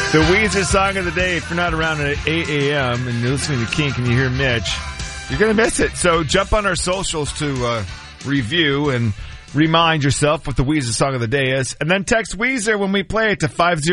The Weezer song of the day. If you're not around at 8 a.m. and you're listening to Kink and you hear Mitch, you're going to miss it. So jump on our socials to review and remind yourself what the Weezer song of the day is. And then text Weezer when we play it to 50.